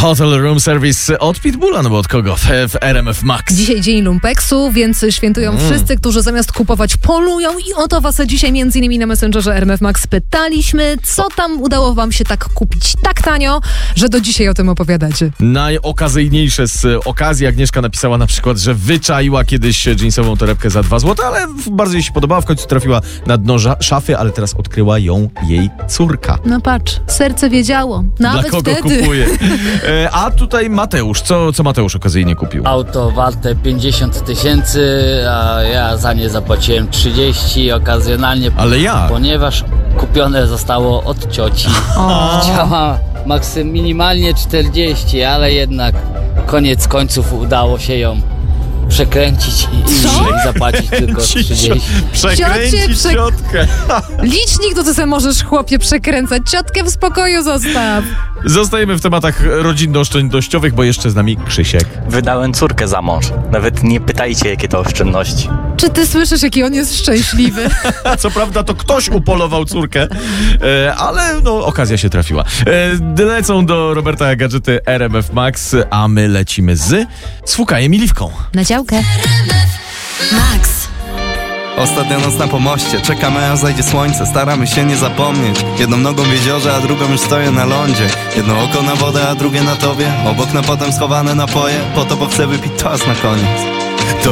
Hotel Room Service od Pitbulla, no bo od kogo? W RMF Max. Dzisiaj dzień lumpeksu, więc świętują wszyscy, którzy zamiast kupować polują i o to was dzisiaj między innymi na Messengerze RMF Max pytaliśmy, co tam udało wam się tak kupić tak tanio, że do dzisiaj o tym opowiadacie. Najokazyjniejsze z okazji Agnieszka napisała na przykład, że wyczaiła kiedyś dżinsową torebkę za 2 zł, ale bardzo jej się podobała, w końcu trafiła na dno szafy, ale teraz odkryła ją jej córka. No patrz, serce wiedziało, nawet Dla kogo wtedy. kupuje. A tutaj Mateusz, co Mateusz okazyjnie kupił? Auto warte 50 000, a ja za nie zapłaciłem 30 okazjonalnie. Ale ja? Ponieważ kupione zostało od cioci. Chciała minimalnie 40, ale jednak koniec końców udało się ją przekręcić i zapłacić tylko 30. Przekręcić ciotkę. Licznik to ty sobie możesz, chłopie, przekręcać. Ciotkę w spokoju zostaw. Zostajemy w tematach rodzinno-oszczędnościowych, bo jeszcze z nami Krzysiek. Wydałem córkę za mąż. Nawet nie pytajcie, jakie to oszczędności. Czy ty słyszysz, jaki on jest szczęśliwy? Co prawda to ktoś upolował córkę, ale no okazja się trafiła. Lecą do Roberta gadżety RMF Max, a my lecimy z Fukajem i Liwką. Na działkę. Max. Ostatnia noc na pomoście, czekamy aż zajdzie słońce, staramy się nie zapomnieć. Jedną nogą w jeziorze, a drugą już stoję na lądzie. Jedno oko na wodę, a drugie na tobie. Obok na potem schowane napoje, po to bo chcę wypić toast na koniec.